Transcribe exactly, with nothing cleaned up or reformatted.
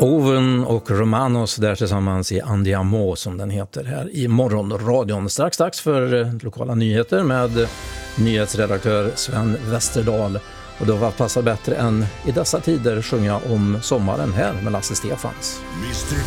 Owen och Romanos där tillsammans i Andiamo som den heter här i morgonradion. Strax dags för lokala nyheter med nyhetsredaktör Sven Westerdahl. Och då var passar bättre än i dessa tider sjunga om sommaren här med Lasse Stefans.